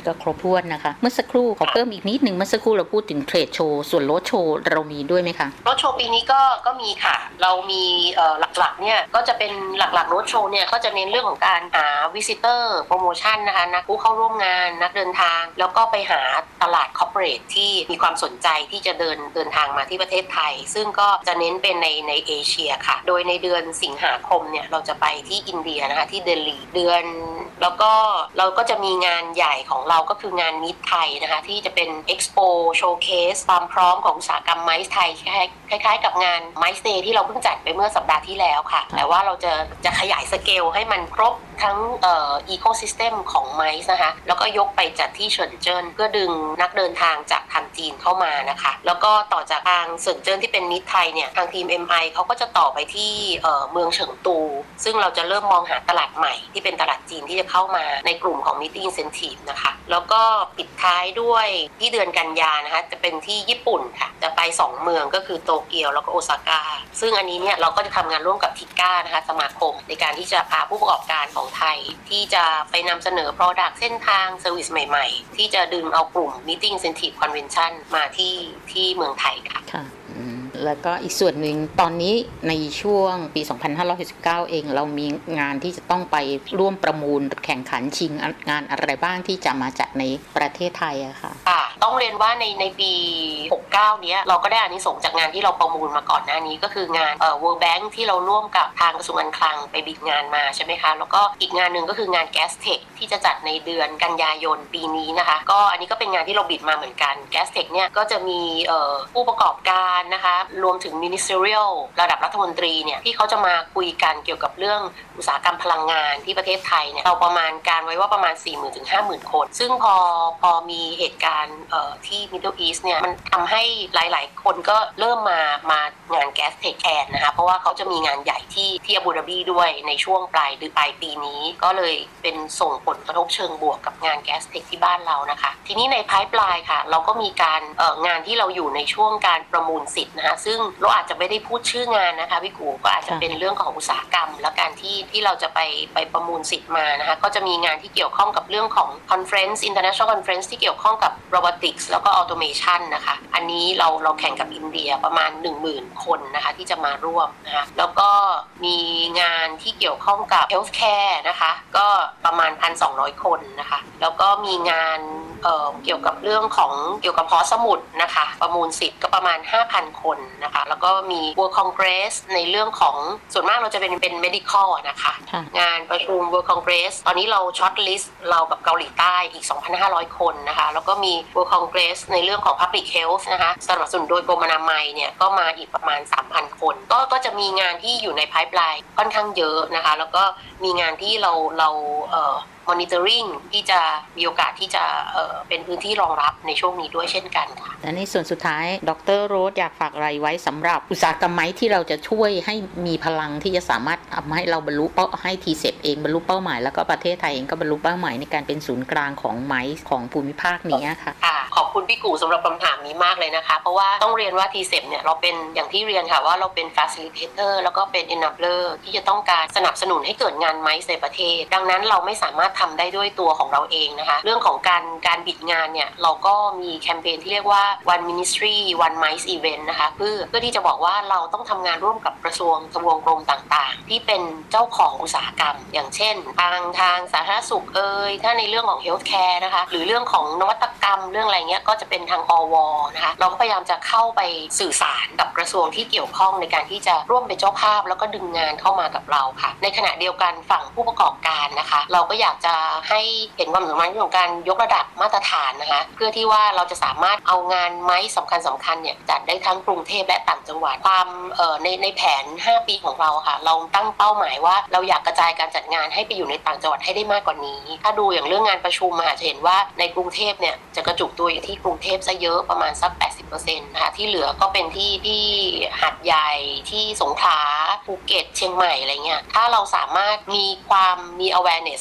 ก็ครบถ้วนนะคะเมื่อสักครู่ขอเพิ่มอีกนิดนึงเมื่อสักครู่เราพูดถึงเทรดโชว์ส่วนลดโชว์เรามีด้วยไหมคะรถโชว์ปีนี้ก็ก็มีค่ะเรามีเอ่อหลักๆเนี่ยก็จะเป็นหลักๆรถโชว์เนี่ยก็จะเน้นเรื่องของการหาวิสิเตอร์โปรโมชั่นนะคะนักผู้เข้าร่วมงานนักเดินทางแล้วก็ไปหาตลาดคอร์ปอเรทที่มีความสนใจที่จะเดินเดินทางมาที่ประเทศไทยซึ่งก็จะเน้นเป็นในในเอเชียค่ะโดยในเดือนสิงหาคมเนี่ยเราจะไปที่อินเดียนะคะที่เดลีเดือนแล้วก็เราก็จะมีงานใหญ่ของเราก็คืองานมิตรไทยนะคะที่จะเป็น Expo Showcase ความพร้อมของอุตสาหกรรมไม้ไทยคล้ายๆกับงานไม้สเตย์ที่เราเพิ่งจัดไปเมื่อสัปดาห์ที่แล้วค่ะแต่ว่าเราจะจะขยายสเกลให้มันครบทั้งเอ่ออีโคซิสเต็มของไมซ์นะคะแล้วก็ยกไปจัดที่เซินเจิ้นเพื่อดึงนักเดินทางจากทางจีนเข้ามานะคะแล้วก็ต่อจากทางเซินเจิ้นที่เป็นมิตรไทยเนี่ยทางทีม เอ็ม ไอ เขาก็จะต่อไปที่เอ่อเมืองเฉิงตูซึ่งเราจะเริ่มมองหาตลาดใหม่ที่เป็นตลาดจีนที่จะเข้ามาในกลุ่มของ Meeting Incentive นะคะแล้วก็ปิดท้ายด้วยที่เดือนกันยานะคะจะเป็นที่ญี่ปุ่นค่ะจะไปสองเมืองก็คือโตเกียวแล้วก็โอซาก้าซึ่งอันนี้เนี่ยเราก็จะทำงานร่วมกับทิก้านะคะสมาคมในการที่จะพาผู้ประกอบการของไทยที่จะไปนำเสนอ Product เส้นทาง Service ใหม่ๆที่จะดึงเอากลุ่ม Meeting Incentive Convention มาที่ที่เมืองไทยค่ะค่ะแล้วก็อีกส่วนหนึ่งตอนนี้ในช่วงปีสองพันห้าร้อยหกสิบเก้าเองเรามีงานที่จะต้องไปร่วมประมูลแข่งขันชิงงานอะไรบ้างที่จะมาจากในประเทศไทยอะค่ะค่ะต้องเรียนว่าในในปีหกสิบเก้าเนี้ยเราก็ได้อานิสงส์จากงานที่เราประมูลมาก่อนหน้านี้ก็คืองานเอ่อ World Bank ที่เราร่วมกับทางกระทรวงการคลังไปบิดงานมาใช่ไหมคะแล้วก็อีกงานหนึ่งก็คืองาน Gas Tech ที่จะจัดในเดือนกันยายนปีนี้นะคะก็อันนี้ก็เป็นงานที่เราบิดมาเหมือนกัน Gas Tech เนี่ยก็จะมีเอ่อผู้ประกอบการนะคะรวมถึง Ministerial ระดับรัฐมนตรีเนี่ยที่เขาจะมาคุยกันเกี่ยวกับเรื่องอุตสาหกรรมพลังงานที่ประเทศไทยเนี่ยเราประมาณการไว้ว่าประมาณ สี่หมื่นถึงห้าหมื่น คนซึ่งพอพอมีเหตุการณ์เอ่อที่ Middle East เนี่ยมันทำให้หลายๆคนก็เริ่มมามางาน Gas Tech แทนนะคะเพราะว่าเขาจะมีงานใหญ่ที่ที่อาบูดาบีด้วยในช่วงปลายเดือนปลายปีนี้ก็เลยเป็นส่งผลกระทบเชิงบวกกับงาน Gas Tech ที่บ้านเรานะคะทีนี้ใน Pipeline ค่ะเราก็มีการเอ่องานที่เราอยู่ในช่วงการประมูลสิทธิ์นะคะซึ่งเราอาจจะไม่ได้พูดชื่องานนะคะพี่กูก็อาจจะเป็นเรื่องของอุตสาหกรรมและการที่ที่เราจะไปไปประมูลสิทธิ์มานะคะก็จะมีงานที่เกี่ยวข้องกับเรื่องของ Conference International Conference ที่เกี่ยวข้องกับ Robotics แล้วก็ Automation นะคะอันนี้เราเราแข่งกับอินเดียประมาณ หนึ่งหมื่น คนนะคะที่จะมาร่วมนะคะแล้วก็มีงานที่เกี่ยวข้องกับ Healthcare นะคะก็ประมาณ หนึ่งพันสองร้อย คนนะคะแล้วก็มีงานเอ่อเกี่ยวกับเรื่องของเกี่ยวกับหอสมุดนะคะประมูลสิทธิ์ก็ประมาณ ห้าพัน คนนะคะแล้วก็มี World Congress ในเรื่องของส่วนมากเราจะเป็นเป็น medical นะคะงานประชุม World Congress ตอนนี้เราช็อตลิสต์เรากับเกาหลีใต้อีก สองพันห้าร้อย คนนะคะแล้วก็มี World Congress ในเรื่องของ Public Health นะคะสนับสนุนโดยกรมอนามัยเนี่ยก็มาอีกประมาณ สามพัน คนก็ก็จะมีงานที่อยู่ใน pipeline ค่อนข้างเยอะนะคะแล้วก็มีงานที่เราเราเอ่อmonitoring ที่จะมีโอกาสที่จะเอ่อเป็นพื้นที่รองรับในช่วงนี้ด้วยเช่นกันค่ะและในส่วนสุดท้ายดร.โรสอยากฝากอะไรไว้สำหรับอุตสาหกรรมไม้ที่เราจะช่วยให้มีพลังที่จะสามารถทำให้เราบรรลุเป้าให้ทีเซปเองบรรลุเป้าหมายแล้วก็ประเทศไทยเองก็บรรลุเป้าหมายในการเป็นศูนย์กลางของไม้ของภูมิภาคนี้ค่ะค่ะขอบคุณพี่กูสำหรับคำถามนี้มากเลยนะคะเพราะว่าต้องเรียนว่า ที เซป เนี่ยเราเป็นอย่างที่เรียนค่ะว่าเราเป็น facilitator แล้วก็เป็น enabler ที่จะต้องการสนับสนุนให้เกิดงานไม้ในประเทศดังนั้นเราไม่สามารถทำได้ด้วยตัวของเราเองนะคะเรื่องของการการบิดงานเนี่ยเราก็มีแคมเปญที่เรียกว่า one ministry one mice event นะคะเพื่อเพื่อที่จะบอกว่าเราต้องทำงานร่วมกับกระทรวงทบวงกรมต่างๆที่เป็นเจ้าของอุตสาหกรรมอย่างเช่นทางทางสาธารณสุขเอ่ยถ้าในเรื่องของ healthcare นะคะหรือเรื่องของนวัตกรรมเรื่องอะไรเงี้ยก็จะเป็นทางอวนะคะเราก็พยายามจะเข้าไปสื่อสารกับกระทรวงที่เกี่ยวข้องในการที่จะร่วมเป็นเจ้าภาพแล้วก็ดึงงานเข้ามากับเราค่ะในขณะเดียวกันฝั่งผู้ประกอบการนะคะเราก็อยากจะให้เห็นความสำคัญของการยกระดับมาตรฐานนะคะเพื่อที่ว่าเราจะสามารถเอางานไม้สำคัญสำคัญเนี่ยจัดได้ทั้งกรุงเทพและต่างจังหวัดความเอ่อในในแผนห้าปีของเราค่ะเราตั้งเป้าหมายว่าเราอยากกระจายการจัดงานให้ไปอยู่ในต่างจังหวัดให้ได้มากกว่านี้ถ้าดูอย่างเรื่องงานประชุมค่ะจะเห็นว่าในกรุงเทพเนี่ยจะกระจุกตัวอยู่ที่กรุงเทพซะเยอะประมาณสัก แปดสิบเปอร์เซ็นต์ นะคะที่เหลือก็เป็นที่ที่หาดใหญ่ที่สงขลาภูเก็ตเชียงใหม่อะไรเงี้ยถ้าเราสามารถมีความมี awareness ร่วมกัน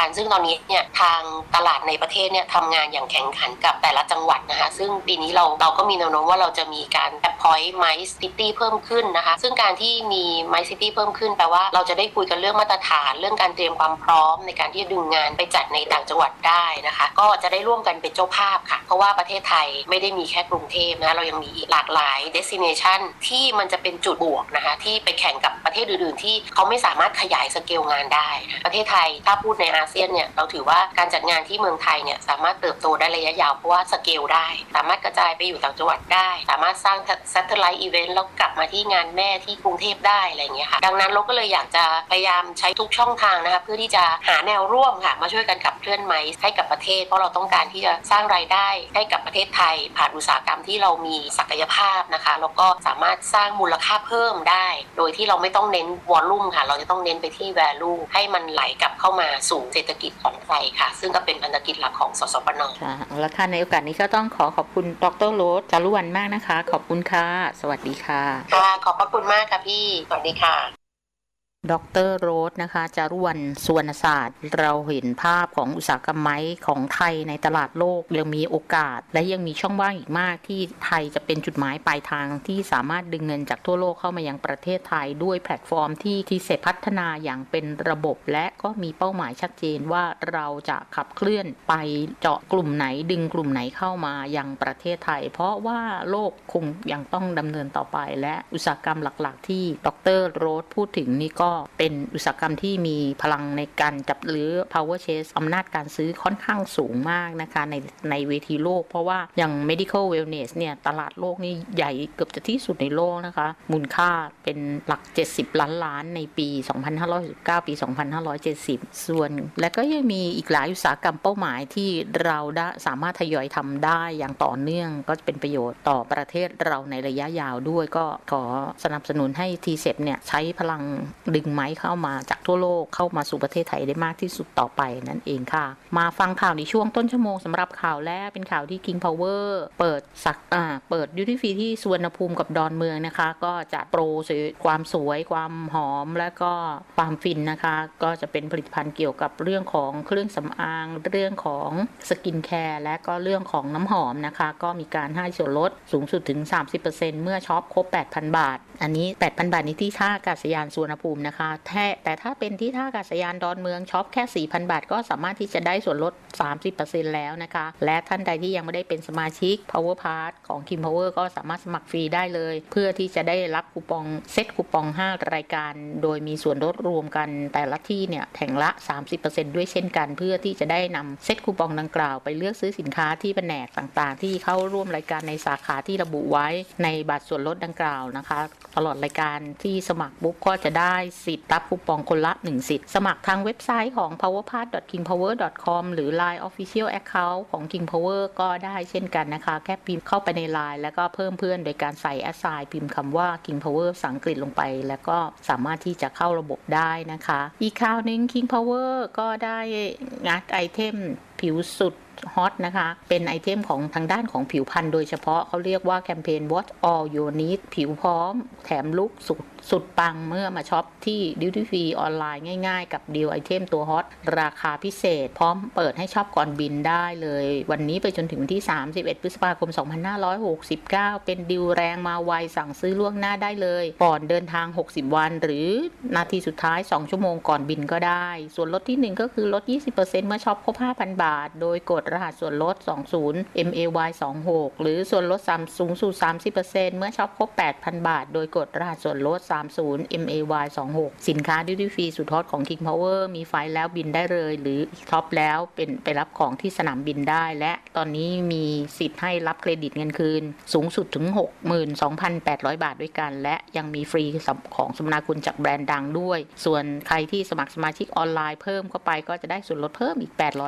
กันซึ่งตอนนี้เนี่ยทางตลาดในประเทศเนี่ยทำงานอย่างแข่งขันกับแต่ละจังหวัดนะคะซึ่งปีนี้เราเราก็มีแนวโน้มว่าเราจะมีการ appoint Mice City เพิ่มขึ้นนะคะซึ่งการที่มี Mice City เพิ่มขึ้นแปลว่าเราจะได้คุยกันเรื่องมาตรฐานเรื่องการเตรียมความพร้อมในการที่จะดึงงานไปจัดในต่างจังหวัดได้นะคะก็จะได้ร่วมกันเป็นเจ้าภาพค่ะเพราะว่าประเทศไทยไม่ได้มีแค่กรุงเทพนะเรายังมีอีกหลากหลาย destination ที่มันจะเป็นจุดบวกนะคะที่ไปแข่งกับประเทศอื่นๆที่เขาไม่สามารถขยายสเกลงานได้ประเทศไทยถ้าพูดในอาเซียนเนี่ยเราถือว่าการจัดงานที่เมืองไทยเนี่ยสามารถเติบโตได้ระยะยาวเพราะว่าสเกลได้สามารถกระจายไปอยู่ต่างจังหวัดได้สามารถสร้าง satellite event แล้วกลับมาที่งานแม่ที่กรุงเทพได้อะไรอย่างเงี้ยค่ะดังนั้นเราก็เลยอยากจะพยายามใช้ทุกช่องทางนะคะเพื่อที่จะหาแนวร่วมค่ะมาช่วยกันขับเคลื่อนไมซ์ให้กับประเทศเพราะเราต้องการที่จะสร้างรายได้ให้กับประเทศไทยผ่านอุตสาหกรรมที่เรามีศักยภาพนะคะแล้วก็สามารถสร้างมูลค่าเพิ่มได้โดยที่เราไม่ต้องเน้นวอลลุ่มค่ะเราจะต้องเน้นไปที่ value ให้มันไหลกลับเข้ามาสู่เศรษฐกิจของไทยค่ะซึ่งก็เป็นพันธกิจหลักของสสปน. ค่ะแล้วค่ะในโอกาสนี้ก็ต้องขอขอบคุณดร.โรส จารุวรรณมากนะคะขอบคุณค่ะสวัสดีค่ะค่ะขอบพระคุณมากค่ะพี่สวัสดีค่ะดร.โรสนะคะจารุวรรณ สุวรรณศาสตร์เราเห็นภาพของอุตสาหกรรมไม้ของไทยในตลาดโลกยังมีโอกาสและยังมีช่องว่างอีกมากที่ไทยจะเป็นจุดหมายปลายทางที่สามารถดึงเงินจากทั่วโลกเข้ามายังประเทศไทยด้วยแพลตฟอร์มที่ทีเซพัฒนาอย่างเป็นระบบและก็มีเป้าหมายชัดเจนว่าเราจะขับเคลื่อนไปเจาะกลุ่มไหนดึงกลุ่มไหนเข้ามายังประเทศไทยเพราะว่าโลกคงยังต้องดำเนินต่อไปและอุตสาหกรรมหลักๆที่ดร.โรสพูดถึงนี่ก็เป็นอุตสาหกรรมที่มีพลังในการจับหรือ power chase อำนาจการซื้อค่อนข้างสูงมากนะคะในในเวทีโลกเพราะว่าอย่าง medical wellness เนี่ยตลาดโลกนี่ใหญ่เกือบจะที่สุดในโลกนะคะมูลค่าเป็นหลักเจ็ดสิบล้านล้านในปีสองพันห้าร้อยสิบเก้าปีสองพันห้าร้อยเจ็ดสิบส่วนและก็ยังมีอีกหลายอุตสาหกรรมเป้าหมายที่เราได้สามารถทยอยทำได้อย่างต่อเนื่องก็จะเป็นประโยชน์ต่อประเทศเราในระยะยาวด้วยก็ขอสนับสนุนให้ ที เซป เนี่ยใช้พลังดึงไม้เข้ามาจากทั่วโลกเข้ามาสู่ประเทศไทยได้มากที่สุดต่อไปนั่นเองค่ะมาฟังข่าวในช่วงต้นชั่วโมงสำหรับข่าวแรกเป็นข่าวที่ King Power เปิดสักอ่าเปิดดิวตี้ฟรีที่สุวรรณภูมิกับดอนเมืองนะคะก็จะโปรความสวยความหอมและก็ความฟินนะคะก็จะเป็นผลิตภัณฑ์เกี่ยวกับเรื่องของเครื่องสำอางเรื่องของสกินแคร์และก็เรื่องของน้ำหอมนะคะก็มีการให้ส่วนลดสูงสุดถึง สามสิบเปอร์เซ็นต์ เมื่อช็อปครบ แปดพัน บาทอันนี้ แปดพัน บาทนี้ที่ท่าอากาศยานสุวรรณภูมินะคะแท้แต่ถ้าเป็นที่ท่าอากาศยานดอนเมืองช็อปแค่ สี่พัน บาทก็สามารถที่จะได้ส่วนลด สามสิบเปอร์เซ็นต์ แล้วนะคะและท่านใดที่ยังไม่ได้เป็นสมาชิก Power Pass ของ King Power ก็สามารถสมัครฟรีได้เลยเพื่อที่จะได้รับคูปองเซ็ตคูปองห้ารายการโดยมีส่วนลดรวมกันแต่ละที่เนี่ยแห่งละ สามสิบเปอร์เซ็นต์ ด้วยเช่นกันเพื่อที่จะได้นำเซ็ตคูปองดังกล่าวไปเลือกซื้อสินค้าที่แผนกต่างๆที่เข้าร่วมรายการในสาขาที่ระบุไว้ในบัตรส่วนลดดังกล่าวนะคะตลอดรายการที่สมัครปุ๊บก็จะได้สิทธิ์รับคูปองคนละหนึ่งสิทธิ์สมัครทางเว็บไซต์ของ พาวเวอร์พาส ดอท คิงพาวเวอร์ ดอท คอม หรือ ไลน์ Official Account ของ King Power ก็ได้เช่นกันนะคะแค่พิมพ์เข้าไปใน ไลน์ แล้วก็เพิ่มเพื่อนโดยการใส่ แอท ไซน์ พิมพ์คำว่า King Power ภาษาอังกฤษลงไปแล้วก็สามารถที่จะเข้าระบบได้นะคะอีกข่าวนึง King Power ก็ได้งัดไอเทมผิวสุดฮอตนะคะเป็นไอเทมของทางด้านของผิวพรรณโดยเฉพาะเขาเรียกว่าแคมเปญ What All You Need ผิวพร้อมแถมลุคสุดสุดปังเมื่อมาช็อปที่ Duty Free ออนไลน์ง่ายๆกับดีลไอเทมตัวฮอตราคาพิเศษพร้อมเปิดให้ช็อปก่อนบินได้เลยวันนี้ไปจนถึงวันที่สามสิบเอ็ดพฤษภาคมสองพันห้าร้อยหกสิบเก้าเป็นดีลแรงมาไวสั่งซื้อล่วงหน้าได้เลยก่อนเดินทางหกสิบวันหรือนาทีสุดท้ายสองชั่วโมงก่อนบินก็ได้ส่วนลดที่หนึ่งก็คือลด ยี่สิบเปอร์เซ็นต์ เมื่อช็อปครบ ห้าพัน บาทโดยกดรหัสส่วนลดสองสิบ เอ็ม เอ วาย สองสิบหกหรือส่วนลดสูงสุด สามสิบเปอร์เซ็นต์ เมื่อช็อปครบ แปดพัน บาทโดยกดรหัสส่วนลดสามสิบ เอ็ม เอ วาย สองสิบหกสินค้า Duty Free สุดฮอตของ King Power มีไฟล์แล้วบินได้เลยหรือช็อปแล้วเป็นไปรับของที่สนามบินได้และตอนนี้มีสิทธิ์ให้รับเครดิตเงินคืนสูงสุดถึง หกหมื่นสองพันแปดร้อย บาทด้วยกันและยังมีฟรีของสมนาคุณจากแบรนด์ดังด้วยส่วนใครที่สมัครสมาชิกออนไลน์เพิ่มเข้าไปก็จะได้ส่วนลดเพิ่มอีกแปดร้อยบาท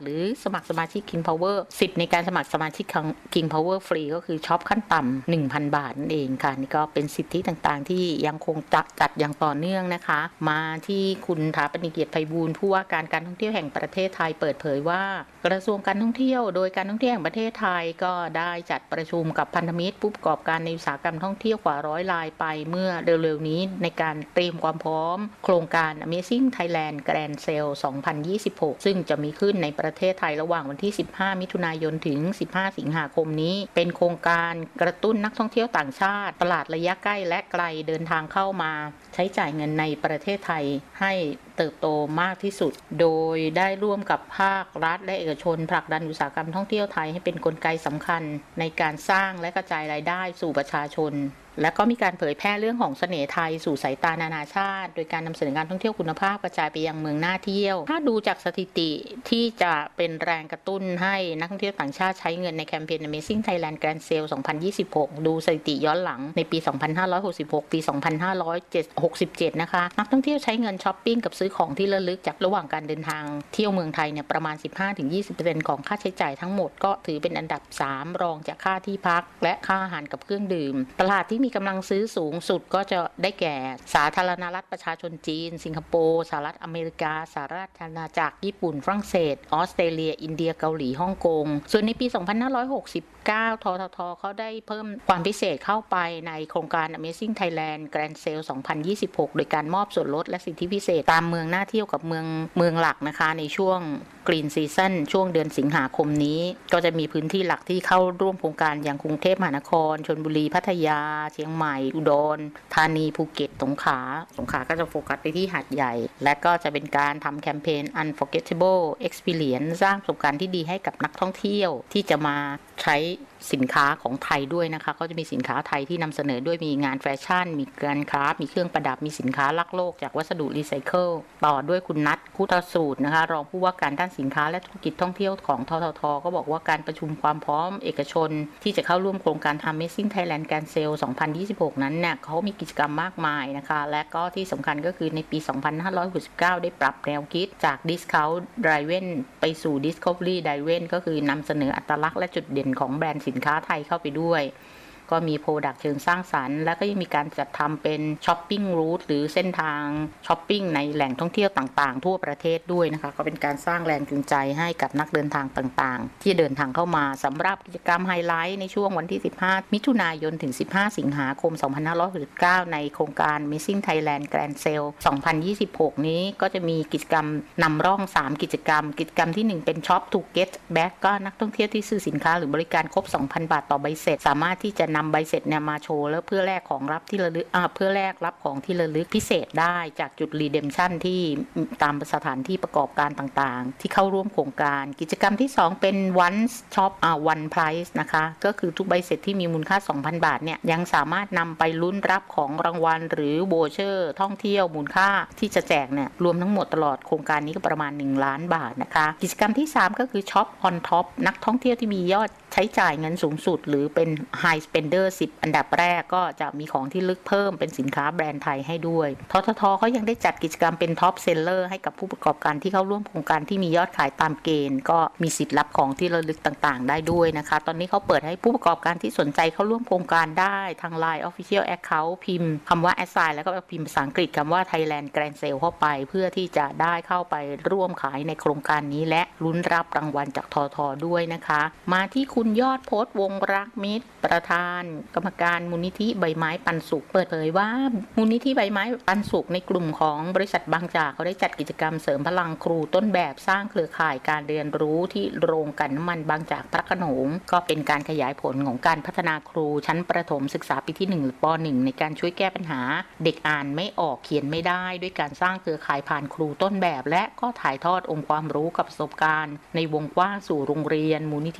หรือสมัครสมาชิก King Power สิทธิ์ในการสมัครสมาชิก King Power ฟรีก็คือช็อปขั้นต่ำ หนึ่งพัน บาทนั่นเองค่ะนี่ก็เป็นสิทธิต่างๆที่ยังคงจัดจัดอย่างต่อเนื่องนะคะมาที่คุณถาปนิเกียรติไพบูลย์ผู้ว่าการการท่องเที่ยวแห่งประเทศไทยเปิดเผยว่ากระทรวงการท่องเที่ยวโดยการท่องเที่ยวแห่งประเทศไทยก็ได้จัดประชุมกับพันธมิตรผู้ประกอบการในอุตสาหกรรมท่องเที่ยวกว่าร้อยรายไปเมื่อเร็วๆนี้ในการเตรียมความพร้อมโครงการ Amazing Thailand Grand Sale สองพันยี่สิบหกซึ่งจะมีขึ้นในประเทศไทยระหว่างวันที่สิบห้ามิถุนายนถึงสิบห้าสิงหาคมนี้เป็นโครงการกระตุ้นนักท่องเที่ยวต่างชาติตลาดระยะใกล้และไกลเดินทางเข้ามาใช้จ่ายเงินในประเทศไทยให้เติบโตมากที่สุดโดยได้ร่วมกับภาครัฐและเอกชนผลักดันอุตสาหกรรมท่องเที่ยวไทยให้เป็นกลไกสำคัญในการสร้างและกระจายรายได้สู่ประชาชนและก็มีการเผยแพร่เรื่องของเสน่ห์ไทยสู่สายตานานาชาติโดยการนำเสนอการท่องเที่ยวคุณภาพกระจายไปยังเมืองน่าเที่ยวถ้าดูจากสถิติที่จะเป็นแรงกระตุ้นให้นักท่องเที่ยวต่างชาติใช้เงินในแคมเปญ Amazing Thailand Grand Sale สองพันยี่สิบหกดูสถิติย้อนหลังในปี สองพันห้าร้อยหกสิบหก ปี สองพันห้าร้อยหกสิบเจ็ด นะคะนักท่องเที่ยวใช้เงินช้อปปิ้งกับซื้อของที่ระลึกจากระหว่างการเดินทางเที่ยวเมืองไทยเนี่ยประมาณ สิบห้าถึงยี่สิบเปอร์เซ็นต์ ของค่าใช้จ่ายทั้งหมดก็ถือเป็นอันดับสามรองจากค่าที่พักและค่าอาหารกับเครื่องดื่มตลาดที่มีกำลังซื้อสูงสุดก็จะได้แก่สาธารณรัฐประชาชนจีนสิงคโปร์สหรัฐอเมริกาสหราชอาณาจักรญี่ปุ่นฝรั่งเศสออสเตรเลียอินเดียเกาหลีฮ่องกงส่วนในปี สองพันห้าร้อยหกสิบเก้า ทททเขาได้เพิ่มความพิเศษเข้าไปในโครงการ Amazing Thailand Grand Sale สองพันยี่สิบหกโดยการมอบส่วนลดและสิทธิพิเศษตามเมืองน่าเที่ยวกับเมืองเมืองหลักนะคะในช่วง Green Season ช่วงเดือนสิงหาคมนี้ก็จะมีพื้นที่หลักที่เข้าร่วมโครงการอย่างกรุงเทพมหานครชลบุรีพัทยาเชียงใหม่อุดรธานีภูเก็ตสงขลาสงขลาก็จะโฟกัสไปที่หาดใหญ่และก็จะเป็นการทำแคมเปญ Unforgettable Experience สร้างประสบการณ์ที่ดีให้กับนักท่องเที่ยวที่จะมาใช้สินค้าของไทยด้วยนะคะก็จะมีสินค้าไทยที่นำเสนอด้วยมีงานแฟชั่นมีการคราฟต์มีเครื่องประดับมีสินค้ารักโลกจากวัสดุรีไซเคิลต่อด้วยคุณนัทคุตสูตรนะคะรองผู้ว่าการด้านสินค้าและธุรกิจท่องเที่ยวของทททก็บอกว่าการประชุมความพร้อมเอกชนที่จะเข้าร่วมโครงการ Amazing Thailand Grand Sale สองพันยี่สิบหกนั้นเนี่ยเขามีกิจกรรมมากมายนะคะและก็ที่สำคัญก็คือในปี สองพันห้าร้อยหกสิบเก้า ได้ปรับแนวคิดจาก Discount Driven ไปสู่ Discovery Driven ก็คือนำเสนออัตลักษณ์และจุดเด่นของแบรนด์สินค้าไทยเข้าไปด้วยก็มีโปรดักต์เชิงสร้างสรรค์แล้วก็ยังมีการจัดทำเป็นช้อปปิ้งรูทหรือเส้นทางช้อปปิ้งในแหล่งท่องเที่ยวต่างๆทั่วประเทศด้วยนะคะก็เป็นการสร้างแรงจูงใจให้กับนักเดินทางต่างๆที่เดินทางเข้ามาสำหรับกิจกรรมไฮไลท์ในช่วงวันที่สิบห้ามิถุนายนถึงสิบห้าสิงหาคมสองพันห้าร้อยหกสิบเก้าในโครงการ Amazing Thailand Grand Sale สองพันยี่สิบหกนี้ก็จะมีกิจกรรมนำร่องสามกิจกรรมกิจกรรมที่หนึ่งเป็น Shop to Get Back ก็นักท่องเที่ยวที่ซื้อสินค้าหรือบริการครบ สองพัน บาทต่อใบเสร็จสามารถที่จะนำใบเสร็จเนี่ยมาโชว์แล้วเพื่อแลกของรับที่ระลึกอ่าเพื่อแลกรับของที่ระลึกพิเศษได้จากจุด Redemption ที่ตามสถานที่ประกอบการต่างๆที่เข้าร่วมโครงการกิจกรรมที่สองเป็น One Shop อ่า One Price นะคะก็คือทุกใบเสร็จที่มีมูลค่า สองพัน บาทเนี่ยยังสามารถนำไปลุ้นรับของรางวัลหรือโบเชอร์ท่องเที่ยวมูลค่าที่จะแจกเนี่ยรวมทั้งหมดตลอดโครงการนี้ก็ประมาณหนึ่งล้านบาทนะคะกิจกรรมที่สามก็คือ Shop on Top นักท่องเที่ยวที่มียอดใช้จ่ายเงินสูงสุดหรือเป็น High Spender สิบอันดับแรกก็จะมีของที่ลึกเพิ่มเป็นสินค้าแบรนด์ไทยให้ด้วยทททเขายังได้จัดกิจกรรมเป็นท็อปเซลเลอร์ให้กับผู้ประกอบการที่เข้าร่วมโครงการที่มียอดขายตามเกณฑ์ก็มีสิทธิ์รับของที่ระลึกต่างๆได้ด้วยนะคะตอนนี้เขาเปิดให้ผู้ประกอบการที่สนใจเข้าร่วมโครงการได้ทาง ไลน์ Official Account พิมพ์คำว่า Assign แล้วก็พิมพ์ภาษาอังกฤษคำว่า Thailand Grand Sale เข้าไปเพื่อที่จะได้เข้าไปร่วมขายในโครงการนี้และลุ้นรับรางวัลจากททด้วยนะคะมาที่คุณยอดโพสต์วงรักมิตรประธานกรรมการมูลนิธิใบไม้ปันสุขเปิดเผยว่ามูลนิธิใบไม้ปันสุขในกลุ่มของบริษัทบางจากเขาได้จัดกิจกรรมเสริมพลังครูต้นแบบสร้างเครือข่ายการเรียนรู้ที่โรงกลั่นน้ำมันบางจากพระโขนงก็เป็นการขยายผลของการพัฒนาครูชั้นประถมศึกษาปีที่หนึ่งหรือป หนึ่งในการช่วยแก้ปัญหาเด็กอ่านไม่ออกเขียนไม่ได้ด้วยการสร้างเครือข่ายผ่านครูต้นแบบและก็ถ่ายทอดองค์ความรู้กับประสบการณ์ในวงกว้างสู่โรงเรียนมูลนิธิ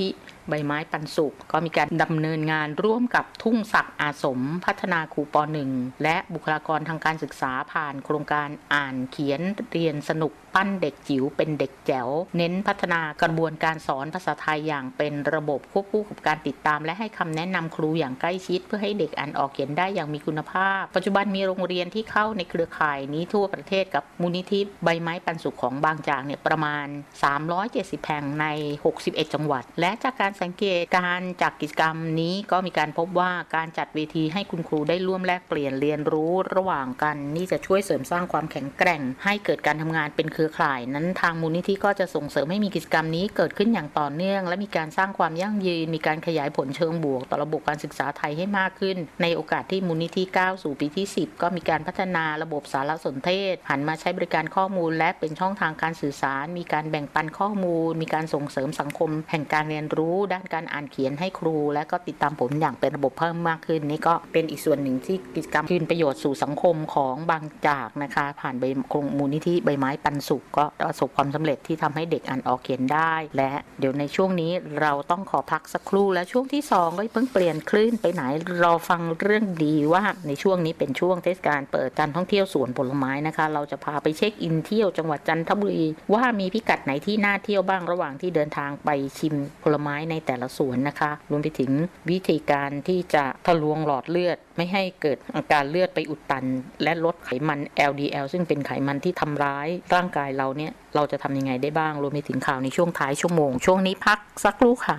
ใบไม้ปันสุขก็มีการดำเนินงานร่วมกับทุ่งศักดิ์อาสมพัฒนาครูป หนึ่ง และบุคลากรทางการศึกษาผ่านโครงการอ่านเขียนเรียนสนุกปั้นเด็กจิ๋วเป็นเด็กแจ๋วเน้นพัฒนากระบวนการสอนภาษาไทยอย่างเป็นระบบควบคู่กับการติดตามและให้คำแนะนำครูอย่างใกล้ชิดเพื่อให้เด็กอ่านออกเขียนได้อย่างมีคุณภาพปัจจุบันมีโรงเรียนที่เข้าในเครือข่ายนี้ทั่วประเทศกับมูลนิธิใบไม้ปันสุขของบางจากเนี่ยประมาณสามร้อยเจ็ดสิบแห่งในหกสิบเอ็ดจังหวัดและจากการสังเกตการจากกิจกรรมนี้ก็มีการพบว่าการจัดเวทีให้คุณครูได้ร่วมแลกเปลี่ยนเรียนรู้ระหว่างกันนี่จะช่วยเสริมสร้างความแข็งแกร่งให้เกิดการทำงานเป็นเครือข่ายนั้นทางมูลนิธิก็จะส่งเสริมให้มีกิจกรรมนี้เกิดขึ้นอย่างต่อเนื่องและมีการสร้างความยั่งยืนมีการขยายผลเชิงบวกต่อระบบการศึกษาไทยให้มากขึ้นในโอกาสที่มูลนิธิก้าวสู่ปีที่สิบก็มีการพัฒนาระบบสารสนเทศหันมาใช้บริการข้อมูลและเป็นช่องทางการสื่อสารมีการแบ่งปันข้อมูลมีการส่งเสริมสังคมแห่งการเรียนรู้ด้านการอ่านเขียนให้ครูและก็ติดตามผลอย่างเป็นระบบเพิ่มมากขึ้นนี่ก็เป็นอีกส่วนหนึ่งที่กิจกรรมคืนประโยชน์สู่สังคมของบางจากนะคะผ่านใบมูลนิธิใบไม้ปันสุขก็ประสบความสำเร็จที่ทำให้เด็กอ่านออกเขียนได้และเดี๋ยวในช่วงนี้เราต้องขอพักสักครู่และช่วงที่สองก็เพิ่งเปลี่ยนคลื่นไปไหนรอฟังเรื่องดีว่าในช่วงนี้เป็นช่วงเทศกาลเปิดการท่องเที่ยวสวนผลไม้นะคะเราจะพาไปเช็คอินเที่ยวจังหวัดจันทบุรีว่ามีพิกัดไหนที่น่าเที่ยวบ้างระหว่างที่เดินทางไปชิมผลไม้ในแต่ละสวนนะคะรวมไปถึงวิธีการที่จะทะลวงหลอดเลือดไม่ให้เกิดอาการเลือดไปอุดตันและลดไขมัน แอล ดี แอล ซึ่งเป็นไขมันที่ทำร้ายร่างกายเราเนี่ยเราจะทำยังไงได้บ้างรวมไปถึงข่าวในช่วงท้ายชั่วโมงช่วงนี้พักสักครู่ค่ะ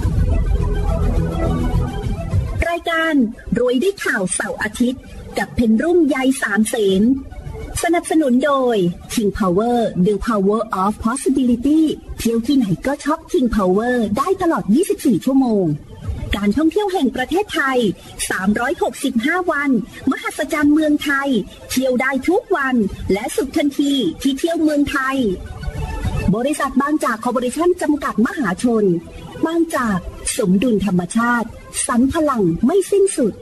รายการรวยด้วยข่าวเสาร์อาทิตย์กับเพนรุ่มใยสามเสนสนับสนุนโดย King Power The Power of Possibility เที่ยวที่ไหนก็ช็อป King Power ได้ตลอดยี่สิบสี่ชั่วโมงการท่องเที่ยวแห่งประเทศไทยสามร้อยหกสิบห้าวันมหัศจรรย์เมืองไทยเที่ยวได้ทุกวันและสุขทันทีที่เที่ยวเมืองไทยบริษัทบางจากคอร์ปอเรชั่นจำกัดมหาชนบางจากสมดุลธรรมชาติสรรพลังไม่สิ้นสุด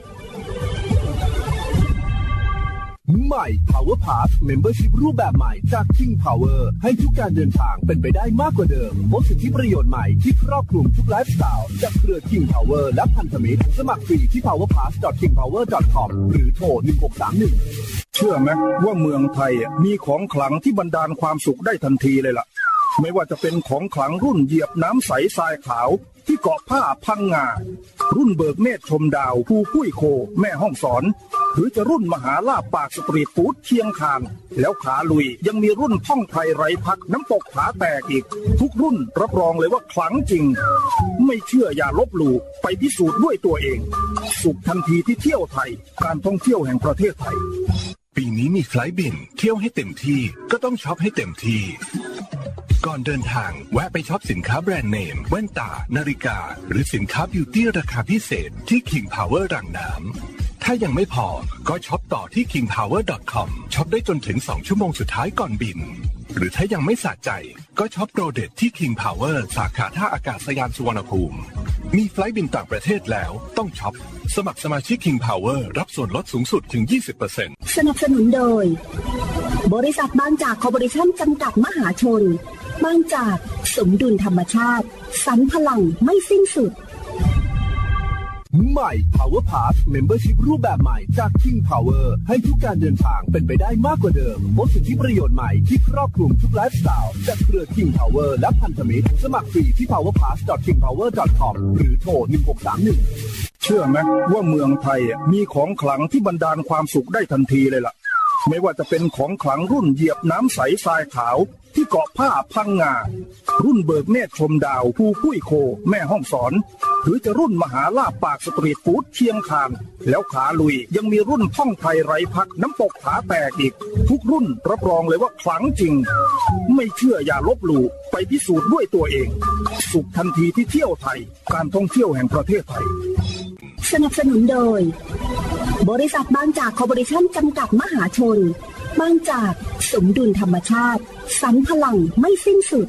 ใหม่ Power Pass Membership รูปแบบใหม่จาก King Power ให้ทุกการเดินทางเป็นไปได้มากกว่าเดิมพบสิทธิประโยชน์ใหม่ที่ครอบคลุมทุกไลฟ์สไตล์จากเครือ King Power และพันธมิตรสมัครฟรีที่ พาวเวอร์พาส ดอท คิงพาวเวอร์ ดอท คอม หรือโทรหนึ่งหกสามหนึ่งเชื่อไหมว่าเมืองไทยมีของขลังที่บรรดาลความสุขได้ทันทีเลยล่ะไม่ว่าจะเป็นของขลังรุ่นเหยียบน้ำใสทรายขาวที่เกาะผ้าพังงารุ่นเบิกเนตรชมดาวภูกุ้ยโคแม่ห้องสอนหรือจะรุ่นมหาลาภปากสตรีทฟู้ดเชียงคานแล้วขาลุยยังมีรุ่นท่องไทยไร้พักน้ำตกผาแตกอีกทุกรุ่นรับรองเลยว่าขลังจริงไม่เชื่ออย่าลบหลู่ไปพิสูจน์ด้วยตัวเองสุขทันทีที่เที่ยวไทยการท่องเที่ยวแห่งประเทศไทยปีนี้มีไฟล์บินเที่ยวให้เต็มที่ก็ต้องช็อปให้เต็มที่ก่อนเดินทางแวะไปช็อปสินค้าแบรนด์เนมแว่นตานาฬิกาหรือสินค้าบิวตี้ราคาพิเศษที่ King Power รังน้ำถ้ายังไม่พอก็ช็อปต่อที่ คิงพาวเวอร์ ดอท คอม ช็อปได้จนถึงสองชั่วโมงสุดท้ายก่อนบินหรือถ้ายังไม่สะใจก็ช็อปโปรเด็ดที่ King Power สาขาท่าอากาศยานสุวรรณภูมิมีไฟล์บินต่างประเทศแล้วต้องช็อปสมัครสมาชิก King Power รับส่วนลดสูงสุดถึง ยี่สิบเปอร์เซ็นต์สนับสนุนโดยบริษัทบางจากคอร์ปอเรชั่นจำกัดมหาชนบางจากสมดุลธรรมชาติสรรพลังไม่สิ้นสุดใหม่ Power Pass Membership รูปแบบใหม่จาก King Power ให้ทุกการเดินทางเป็นไปได้มากกว่าเดิมพบสิทธิประโยชน์ใหม่ที่ครอบคลุมทุกไลฟ์สไตล์จากเครือ King Power และพันธมิตรสมัครฟรีที่ พาวเวอร์พาส ดอท คิงพาวเวอร์ ดอท คอม หรือโทรหนึ่งหกสามหนึ่งเชื่อไหมว่าเมืองไทยมีของขลังที่บรรดาลความสุขได้ทันทีเลยล่ะไม่ว่าจะเป็นของขลังรุ่นเหยียบน้ำใสทรายขาวที่เกาะผ้าพังงารุ่นเบิกเนตรชมดาวภูกุ้ยโคแม่ห้องสอนหรือจะรุ่นมหาลาภปากสตรีทฟู้ดเชียงคานแล้วขาลุยยังมีรุ่นท่องไทยไร้พักน้ำตกผาแตกอีกทุกรุ่นรับรองเลยว่าขลังจริงไม่เชื่ออย่าลบหลู่ไปพิสูจน์ด้วยตัวเองสุขทันทีที่เที่ยวไทยการท่องเที่ยวแห่งประเทศไทยสนับสนุนโดยบริษัทบางจากคอร์ปอเรชั่นจำกัดมหาชนบางจากสมดุลธรรมชาติสรรพลังไม่สิ้นสุด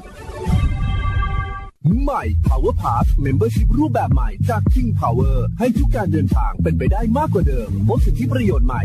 ใหม่ Power Pass Membership รูปแบบใหม่จาก King Power ให้ทุกการเดินทางเป็นไปได้มากกว่าเดิมพบสิทธิประโยชน์ใหม่